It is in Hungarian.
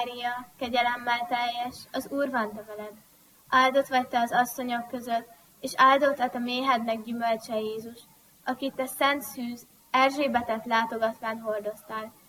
Mária, kegyelemmel teljes, az Úr van te veled. Áldott vagy te az asszonyok között, és áldott a te méhednek gyümölcse Jézus, akit te szent szűz, Erzsébetet látogatván hordoztál.